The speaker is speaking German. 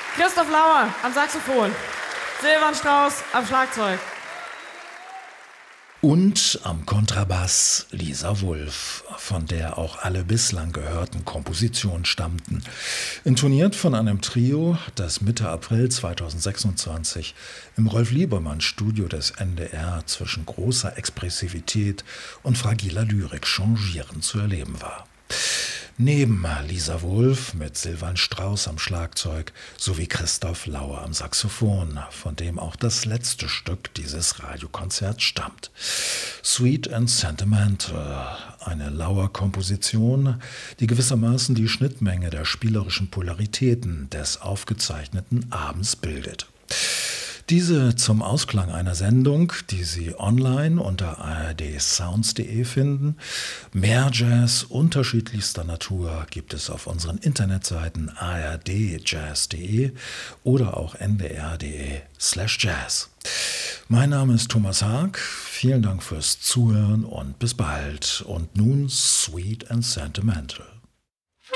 Christoph Lauer am Saxophon, Silvan Strauß am Schlagzeug. Und am Kontrabass Lisa Wulff, von der auch alle bislang gehörten Kompositionen stammten. Intoniert von einem Trio, das Mitte April 2026 im Rolf-Liebermann-Studio des NDR zwischen großer Expressivität und fragiler Lyrik changierend zu erleben war. Neben Lisa Wulff mit Silvan Strauß am Schlagzeug sowie Christoph Lauer am Saxophon, von dem auch das letzte Stück dieses Radiokonzerts stammt. Sweet and Sentimental, eine Lauer-Komposition, die gewissermaßen die Schnittmenge der spielerischen Polaritäten des aufgezeichneten Abends bildet. Diese zum Ausklang einer Sendung, die Sie online unter ardsounds.de finden. Mehr Jazz unterschiedlichster Natur gibt es auf unseren Internetseiten ardjazz.de oder auch ndr.de/jazz. Mein Name ist Thomas Haag. Vielen Dank fürs Zuhören und bis bald. Und nun Sweet and Sentimental.